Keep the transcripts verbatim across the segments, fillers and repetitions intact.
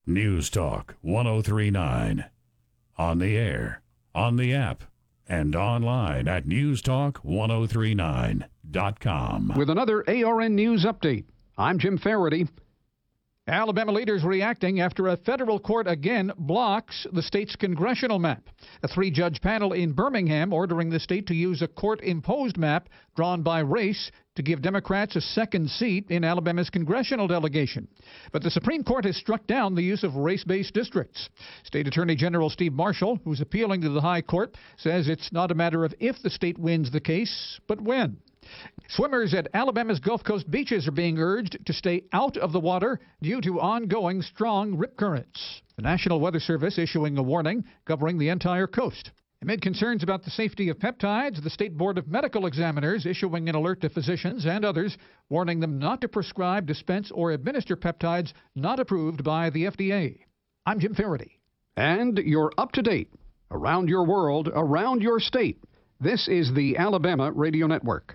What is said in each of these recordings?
News Talk one oh three point nine. On the air, on the app, and online at news talk ten thirty-nine dot com. With another A R N News update, I'm Jim Faraday. Alabama leaders reacting after a federal court again blocks the state's congressional map. A three-judge panel in Birmingham ordering the state to use a court-imposed map drawn by race to give Democrats a second seat in Alabama's congressional delegation. But the Supreme Court has struck down the use of race-based districts. State Attorney General Steve Marshall, who's appealing to the High Court, says it's not a matter of if the state wins the case, but when. Swimmers at Alabama's Gulf Coast beaches are being urged to stay out of the water due to ongoing strong rip currents. The National Weather Service issuing a warning covering the entire coast. Amid concerns about the safety of peptides, the State Board of Medical Examiners issuing an alert to physicians and others, warning them not to prescribe, dispense, or administer peptides not approved by the F D A. I'm Jim Faraday. And you're up to date. Around your world, around your state. This is the Alabama Radio Network.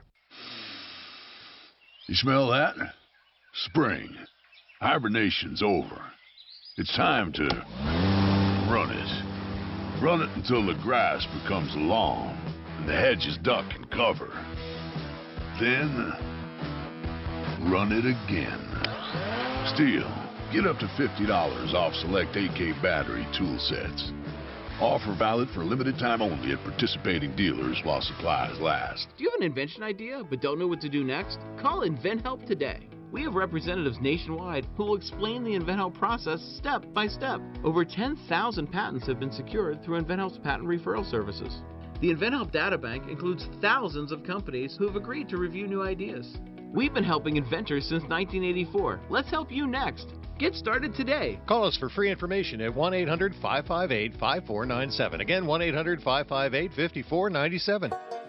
You smell that? Spring. Hibernation's over. It's time to run it. Run it until the grass becomes long and the hedges duck and cover. Then, run it again. Still, get up to fifty dollars off select A K battery tool sets. Offer valid for limited time only at participating dealers while supplies last. Do you have an invention idea but don't know what to do next? Call InventHelp today. We have representatives nationwide who will explain the InventHelp process step by step. Over ten thousand patents have been secured through InventHelp's patent referral services. The InventHelp databank includes thousands of companies who have agreed to review new ideas. We've been helping inventors since nineteen eighty-four. Let's help you next. Get started today. Call us for free information at one eight hundred five five eight five four nine seven. Again, one eight hundred five five eight five four nine seven.